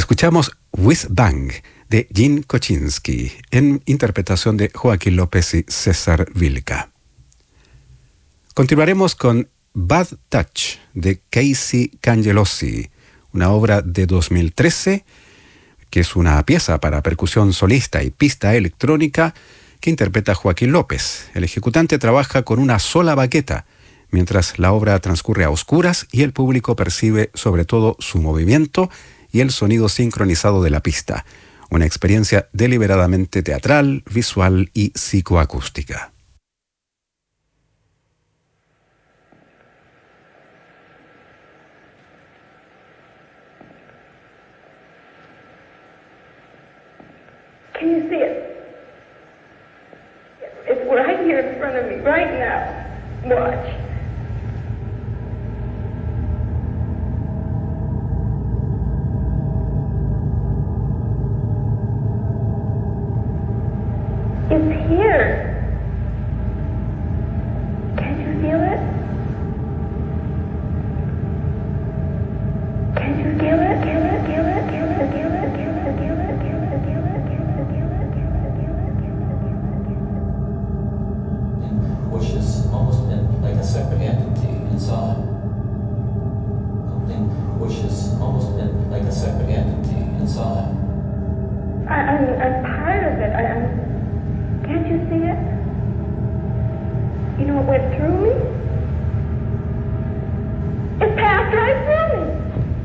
Escuchamos Whiz Bang de Gene Kochinski en interpretación de Joaquín López y César Vilca. Continuaremos con Bad Touch de Casey Cangellosi, una obra de 2013 que es una pieza para percusión solista y pista electrónica que interpreta Joaquín López. El ejecutante trabaja con una sola baqueta, mientras la obra transcurre a oscuras y el público percibe sobre todo su movimiento y el sonido sincronizado de la pista. Una experiencia deliberadamente teatral, visual y psicoacústica. Can you see it? It's right here in front of me, right now. Watch. It's here. Can you feel it? Can you feel it? Feel it? Feel it? Feel it? Feel it? Feel it? Feel it? Feel it? Feel it? Which is almost like a separate entity inside. Something which is almost like a separate entity inside. I'm part of it. Can't you see it? You know, it went through me. It passed right through me.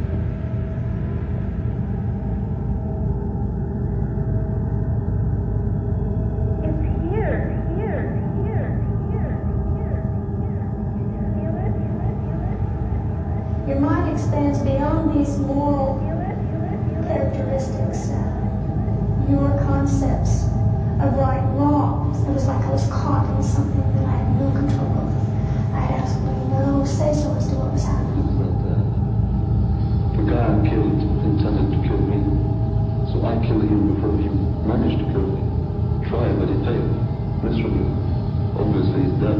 Your mind expands beyond these moral characteristics, your concepts of right and wrong. It was like I was caught in something that I had no control over. I had absolutely no say-so as to what was happening. But the guy I killed intended to kill me, so I killed him before he managed to kill me. Tried, but he failed, miserably. Obviously he's dead.